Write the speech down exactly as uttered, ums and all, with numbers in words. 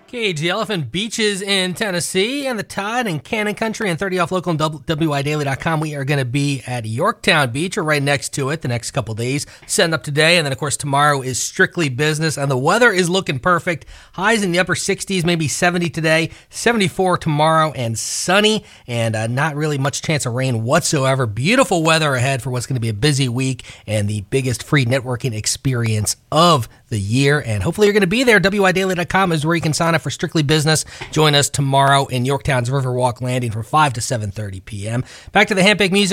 Cage, the Elephant Beaches in Tennessee, and the Tide in Cannon Country, and thirty off local and W I Daily dot com. We are going to be at Yorktown Beach, or right next to it, the next couple days. Setting up today, and then, of course, tomorrow is strictly business, and the weather is looking perfect. Highs in the upper sixties, maybe seventy today, seventy-four tomorrow, and sunny, and uh, not really much chance of rain whatsoever. Beautiful weather ahead for what's going to be a busy week and the biggest free networking experience of the year, and hopefully you're going to be there. W I Daily dot com is where you can sign up for Strictly Business. Join us tomorrow in Yorktown's Riverwalk Landing from five to seven thirty p.m. Back to the Handbag Music.